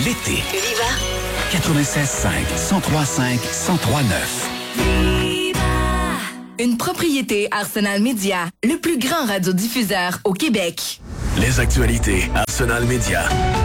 l'été. Viva! 96.5, 103.5, 103.9. Une propriété Arsenal Média, le plus grand radiodiffuseur au Québec. Les actualités Arsenal Média.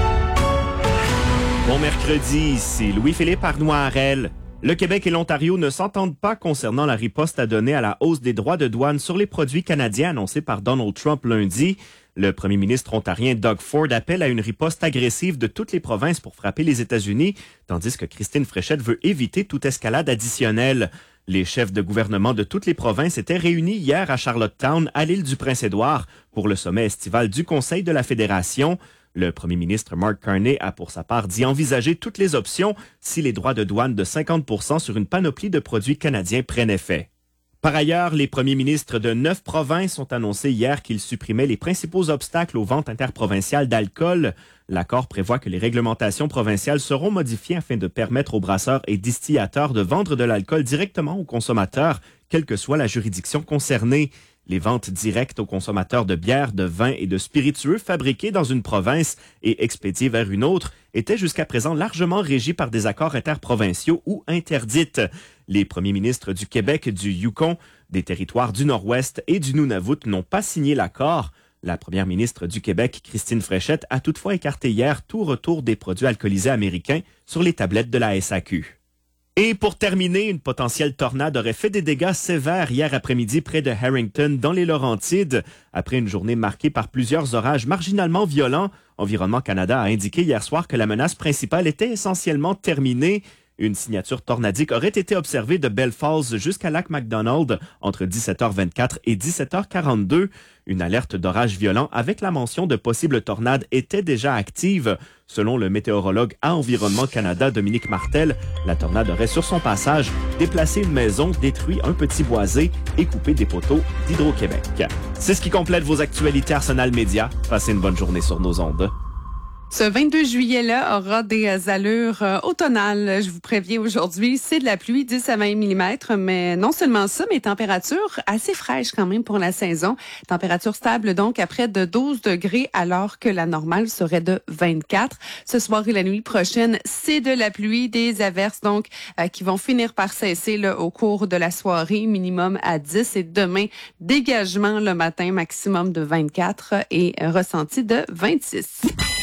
Bon mercredi, ici Louis-Philippe Arnois-Harel. Le Québec et l'Ontario ne s'entendent pas concernant la riposte à donner à la hausse des droits de douane sur les produits canadiens annoncée par Donald Trump lundi. Le premier ministre ontarien Doug Ford appelle à une riposte agressive de toutes les provinces pour frapper les États-Unis, tandis que Christine Fréchette veut éviter toute escalade additionnelle. Les chefs de gouvernement de toutes les provinces étaient réunis hier à Charlottetown, à l'île du Prince-Édouard, pour le sommet estival du Conseil de la Fédération. Le premier ministre Mark Carney a pour sa part dit envisager toutes les options si les droits de douane de 50% sur une panoplie de produits canadiens prennent effet. Par ailleurs, les premiers ministres de 9 provinces ont annoncé hier qu'ils supprimaient les principaux obstacles aux ventes interprovinciales d'alcool. L'accord prévoit que les réglementations provinciales seront modifiées afin de permettre aux brasseurs et distillateurs de vendre de l'alcool directement aux consommateurs, quelle que soit la juridiction concernée. Les ventes directes aux consommateurs de bière, de vin et de spiritueux fabriqués dans une province et expédiés vers une autre étaient jusqu'à présent largement régies par des accords interprovinciaux ou interdites. Les premiers ministres du Québec, du Yukon, des territoires du Nord-Ouest et du Nunavut n'ont pas signé l'accord. La première ministre du Québec, Christine Fréchette, a toutefois écarté hier tout retour des produits alcoolisés américains sur les tablettes de la SAQ. Et pour terminer, une potentielle tornade aurait fait des dégâts sévères hier après-midi près de Harrington, dans les Laurentides. Après une journée marquée par plusieurs orages marginalement violents, Environnement Canada a indiqué hier soir que la menace principale était essentiellement terminée. Une signature tornadique aurait été observée de Bell Falls jusqu'à Lac-Macdonald entre 17h24 et 17h42. Une alerte d'orage violent avec la mention de possibles tornades était déjà active. Selon le météorologue à Environnement Canada, Dominique Martel, la tornade aurait sur son passage déplacé une maison, détruit un petit boisé et coupé des poteaux d'Hydro-Québec. C'est ce qui complète vos actualités Arsenal Média. Passez une bonne journée sur nos ondes. Ce 22 juillet-là aura des allures automnales. Je vous préviens aujourd'hui, c'est de la pluie, 10 à 20 mm, mais non seulement ça, mais température assez fraîche quand même pour la saison. Température stable donc à près de 12 degrés alors que la normale serait de 24. Ce soir et la nuit prochaine, c'est de la pluie, des averses donc qui vont finir par cesser là, au cours de la soirée, minimum à 10. Et demain, dégagement le matin, maximum de 24 et ressenti de 26.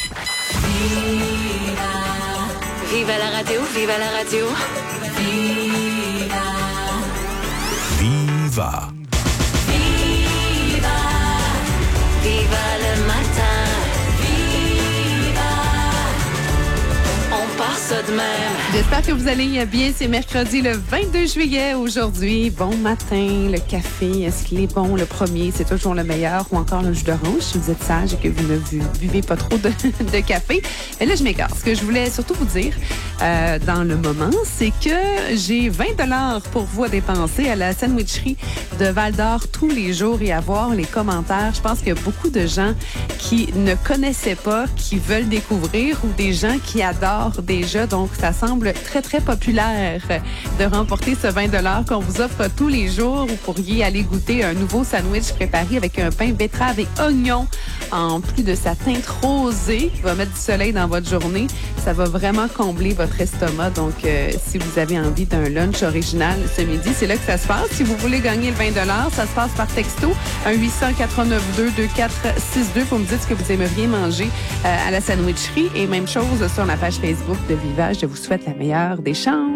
Viva la radio, viva la radio. Viva. Viva. Viva le matin. Viva. On part ça de même. J'espère que vous allez bien. C'est mercredi le 22 juillet aujourd'hui. Bon matin, le café, est-ce qu'il est bon? Le premier, c'est toujours le meilleur. Ou encore le jus d'orange, si vous êtes sage et que vous ne buvez pas trop de café. Mais là, je m'écarte. Ce que je voulais surtout vous dire dans le moment, c'est que j'ai 20 $ pour vous à dépenser à la sandwicherie de Val-d'Or tous les jours et à voir les commentaires. Je pense qu'il y a beaucoup de gens qui ne connaissaient pas, qui veulent découvrir ou des gens qui adorent déjà. Donc, ça semble très, très populaire de remporter ce 20 $ qu'on vous offre tous les jours. Vous pourriez aller goûter un nouveau sandwich préparé avec un pain betterave et oignon en plus de sa teinte rosée qui va mettre du soleil dans votre journée. Ça va vraiment combler votre estomac. Donc, si vous avez envie d'un lunch original ce midi, c'est là que ça se passe. Si vous voulez gagner le 20 $, ça se passe par texto, 1-889-224-62. Vous me dites ce que vous aimeriez manger à la sandwicherie. Et même chose sur la page Facebook de Viva. Je vous souhaite la meilleure des chances.